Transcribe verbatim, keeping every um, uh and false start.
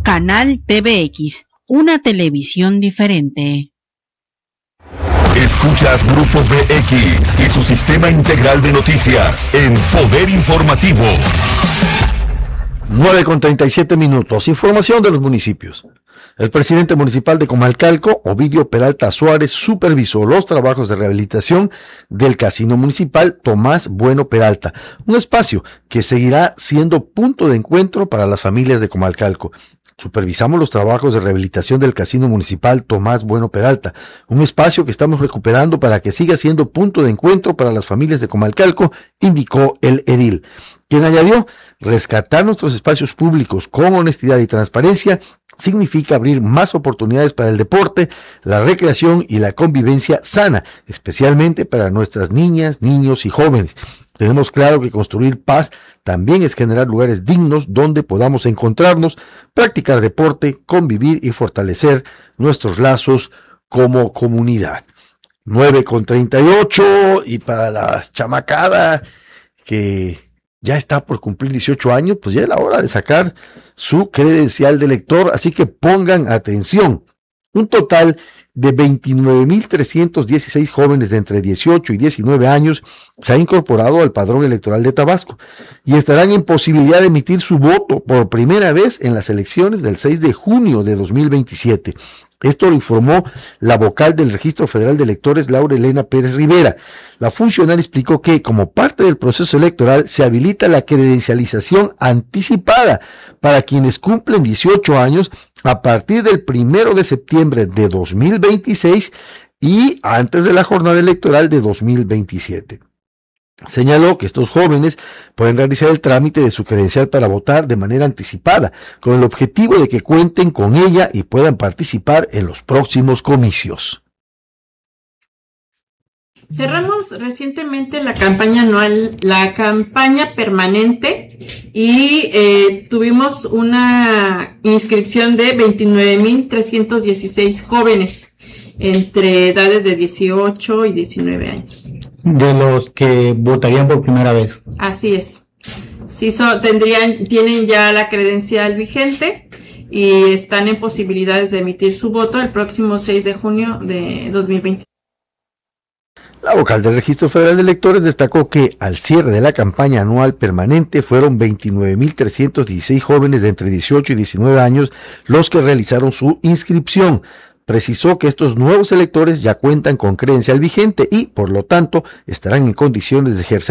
Canal T V X, una televisión diferente. Escuchas Grupo V X y su sistema integral de noticias en Poder Informativo. nueve con treinta y siete minutos. Información de los municipios. El presidente municipal de Comalcalco, Ovidio Peralta Suárez, supervisó los trabajos de rehabilitación del casino municipal Tomás Bueno Peralta, un espacio que seguirá siendo punto de encuentro para las familias de Comalcalco. Supervisamos los trabajos de rehabilitación del casino municipal Tomás Bueno Peralta, un espacio que estamos recuperando para que siga siendo punto de encuentro para las familias de Comalcalco, indicó el edil, quien añadió: rescatar nuestros espacios públicos con honestidad y transparencia significa abrir más oportunidades para el deporte, la recreación y la convivencia sana, especialmente para nuestras niñas, niños y jóvenes. Tenemos claro que construir paz también es generar lugares dignos donde podamos encontrarnos, practicar deporte, convivir y fortalecer nuestros lazos como comunidad. nueve con treinta y ocho, y para la chamacada que ya está por cumplir dieciocho años, pues ya es la hora de sacar su credencial de lector, así que pongan atención. Un total de veintinueve mil trescientos dieciséis jóvenes de entre dieciocho y diecinueve años se han incorporado al padrón electoral de Tabasco y estarán en posibilidad de emitir su voto por primera vez en las elecciones del seis de junio de dos mil veintisiete. Esto lo informó la vocal del Registro Federal de Electores, Laura Elena Pérez Rivera. La funcionaria explicó que, como parte del proceso electoral, se habilita la credencialización anticipada para quienes cumplen dieciocho años a partir del primero de septiembre de dos mil veintiséis y antes de la jornada electoral de dos mil veintisiete. Señaló que estos jóvenes pueden realizar el trámite de su credencial para votar de manera anticipada, con el objetivo de que cuenten con ella y puedan participar en los próximos comicios. Cerramos recientemente la campaña anual, la campaña permanente, y eh, tuvimos una inscripción de veintinueve mil trescientos dieciséis jóvenes entre edades de dieciocho y diecinueve años. De los que votarían por primera vez. Así es. Sí, so, tendrían, tienen ya la credencial vigente y están en posibilidades de emitir su voto el próximo seis de junio de dos mil veinte. La vocal del Registro Federal de Electores destacó que al cierre de la campaña anual permanente fueron veintinueve mil trescientos dieciséis jóvenes de entre dieciocho y diecinueve años los que realizaron su inscripción. Precisó que estos nuevos electores ya cuentan con credencial vigente y, por lo tanto, estarán en condiciones de ejercer